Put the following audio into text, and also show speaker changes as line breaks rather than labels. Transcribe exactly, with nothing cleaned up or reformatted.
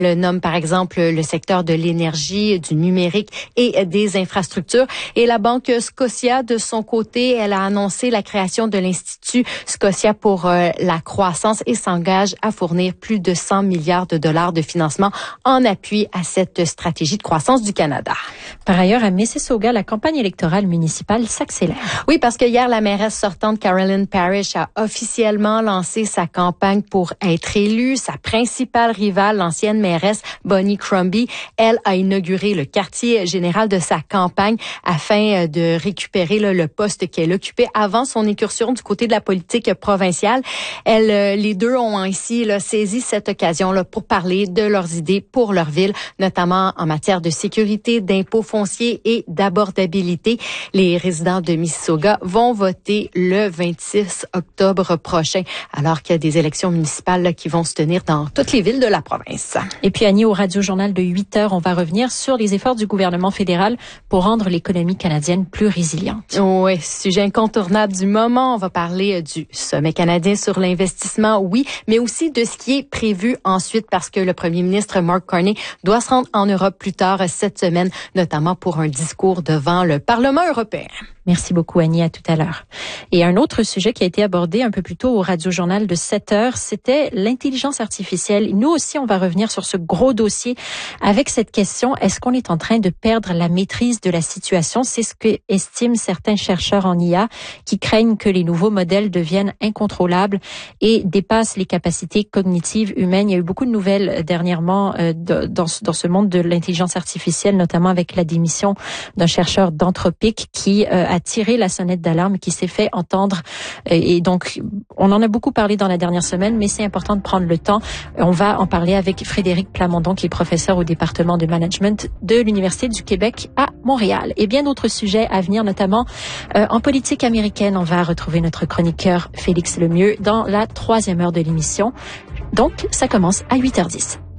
Elle nomme par exemple le secteur de l'énergie, du numérique et des infrastructures. Et la banque Scotia, de son côté, elle a annoncé la création de l'Institut Scotia pour euh, la croissance et s'engage à fournir plus de cent milliards de dollars de financement en appui à cette stratégie de croissance du Canada.
Par ailleurs, à Mississauga, la campagne électorale municipale s'accélère.
Oui, parce que hier, la mairesse sortante Carolyn Parrish a officiellement lancé sa campagne pour être élue. Sa principale rivale, l'ancienne mairesse Bonnie Crombie, elle a inauguré le quartier général de sa campagne afin de récupérer là, le poste qu'elle occupait avant son incursion du côté de la politique provinciale. Elle, les deux ont ainsi là, saisi cette occasion là, pour parler de leurs idées pour leur ville, notamment en matière de sécurité, d'impôts fonciers et d'abordabilité. Les résidents de Mississauga vont voter le vingt-six octobre prochain, alors qu'il y a des élections municipales là, qui vont se tenir dans toutes les villes de la province.
Et puis Annie, au Radio-Journal de huit heures, on va revenir sur les efforts du gouvernement fédéral pour rendre l'économie canadienne plus résiliente.
Oui, sujet incontournable du moment. On va parler du sommet canadien sur l'investissement, oui, mais aussi de ce qui est prévu ensuite parce que le premier ministre Mark Carney doit se rendre en Europe plus tard cette semaine, notamment pour un discours devant le Parlement européen.
Merci beaucoup, Annie. À tout à l'heure. Et un autre sujet qui a été abordé un peu plus tôt au Radio-Journal de sept heures, c'était l'intelligence artificielle. Nous aussi, on va revenir sur ce gros dossier avec cette question. Est-ce qu'on est en train de perdre la maîtrise de la situation? C'est ce que estiment certains chercheurs en I A qui craignent que les nouveaux modèles deviennent incontrôlables et dépassent les capacités cognitives humaines. Il y a eu beaucoup de nouvelles dernièrement euh, de, dans, dans ce monde de l'intelligence artificielle, notamment avec la démission d'un chercheur d'Anthropic qui euh, a tiré la sonnette d'alarme, qui s'est fait entendre. Et donc, on en a beaucoup parlé dans la dernière semaine, mais c'est important de prendre le temps. On va en parler avec Frédéric Plamondon, qui est professeur au département de management de l'Université du Québec à Montréal. Et bien d'autres sujets à venir, notamment euh, en politique américaine. On va retrouver notre chroniqueur Félix Lemieux dans la troisième heure de l'émission. Donc, ça commence à huit heures dix.